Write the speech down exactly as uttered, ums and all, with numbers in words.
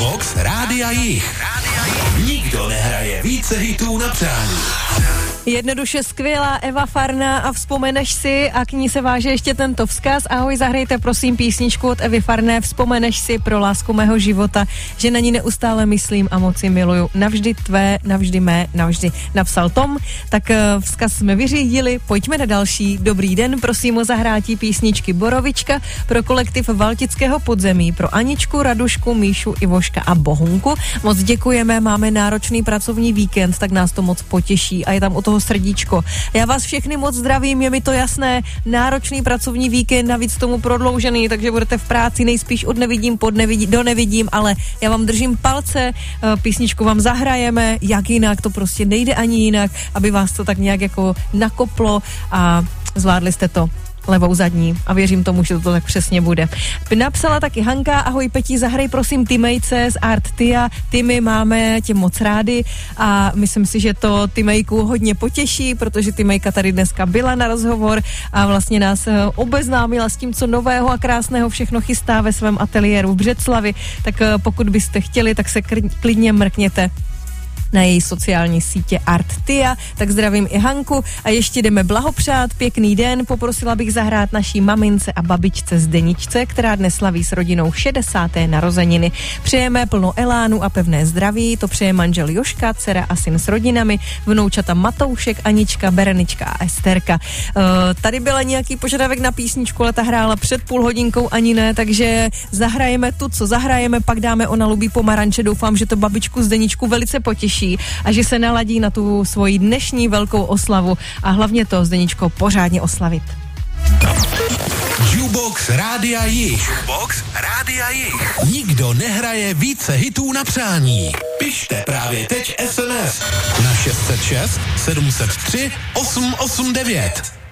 Jukebox Rádia Jich. Nikdo nehraje více hitů na přání. Jednoduše skvělá Eva Farná a Vzpomeneš si, a k ní se váže ještě tento vzkaz. Ahoj, zahrajte prosím písničku od Evy Farné Vzpomeneš si, pro lásku mého života, že na ní neustále myslím a moc ji miluju. Navždy tvé, navždy mé, navždy, napsal Tom. Tak vzkaz jsme vyřídili, pojďme na další. Dobrý den, prosím o zahrátí písničky Borovička pro kolektiv Valtického podzemí, pro Aničku, Radušku, Míšu, Ivoška a Bohunku. Moc děkujeme, máme náročný pracovní víkend, tak nás to moc potěší a je tam o toho srdíčko. Já vás všechny moc zdravím, je mi to jasné, náročný pracovní víkend, navíc tomu prodloužený, takže budete v práci nejspíš od nevidím pod nevidím, do nevidím, ale já vám držím palce, písničku vám zahrajeme, jak jinak, to prostě nejde ani jinak, aby vás to tak nějak jako nakoplo a zvládli jste to levou zadní a věřím tomu, že to tak přesně bude. Napsala taky Hanka, ahoj Peti, zahraj prosím Tymejce z Art Tia, Tymy máme tě moc rádi a myslím si, že to Tymejku hodně potěší, protože Tymejka tady dneska byla na rozhovor a vlastně nás obeznámila s tím, co nového a krásného všechno chystá ve svém ateliéru v Břeclavi, tak pokud byste chtěli, tak se klidně mrkněte na její sociální sítě Art Tia, tak zdravím i Hanku a ještě jdeme blahopřát, pěkný den, poprosila bych zahrát naší mamince a babičce Zdeničce, která dnes slaví s rodinou šedesáté narozeniny. Přejeme plno elánu a pevné zdraví, to přeje manžel Joška, dcera a syn s rodinami, vnoučata Matoušek, Anička, Berenička a Esterka. Uh, tady byla nějaký požadavek na písničku, ale ta hrála před půl hodinkou ani ne, takže zahrajeme tu, co zahrajeme, pak dáme Ona lubí pomaranče, doufám, že to babičku Zdeničku velice potěší a že se naladí na tu svoji dnešní velkou oslavu a hlavně to, Zdeničko, pořádně oslavit. Jukebox Rádia Jich. Jukebox Rádia Jich. Nikdo nehraje více hitů na přání. Pište právě teď es em es na šest set šest sedm set tři osm osm devět.